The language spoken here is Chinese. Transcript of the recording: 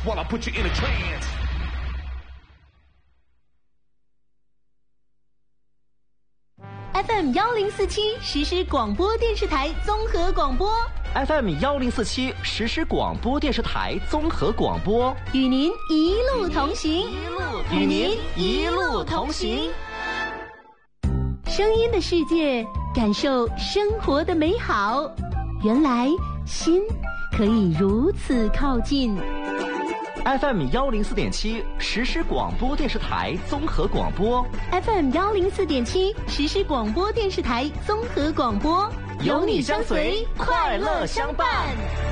while I put you in a trance. FM 1047实时广播电视台综合广播 FM 1047实时广播电视台综合广播， 与您一路同行， 与您一路同行。 声音的世界，感受生活的美好。原来心可以如此靠近。 FM 104.7实时广播电视台综合广播 FM 104.7实时广播电视台综合广播， 有你相随，快乐相伴。